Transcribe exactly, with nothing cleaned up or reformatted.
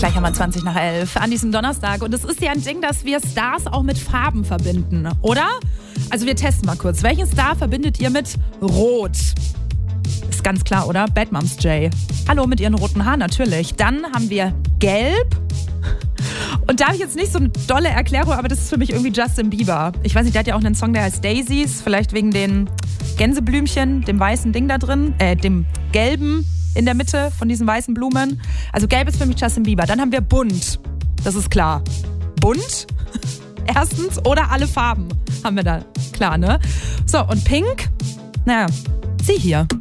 Gleich haben wir zwanzig nach elf an diesem Donnerstag. Und es ist ja ein Ding, dass wir Stars auch mit Farben verbinden, oder? Also wir testen mal kurz. Welchen Star verbindet ihr mit Rot? Ist ganz klar, oder? Bad Moms J. Hallo, mit ihren roten Haaren natürlich. Dann haben wir Gelb. Und da habe ich jetzt nicht so eine dolle Erklärung, aber das ist für mich irgendwie Justin Bieber. Ich weiß nicht, der hat ja auch einen Song, der heißt Daisies. Vielleicht wegen den Gänseblümchen, dem weißen Ding da drin, äh, dem gelben in der Mitte von diesen weißen Blumen. Also gelb ist für mich Justin Bieber. Dann haben wir bunt. Das ist klar. Bunt? Erstens. Oder alle Farben haben wir da. Klar, ne? So, und pink? Naja, sie hier.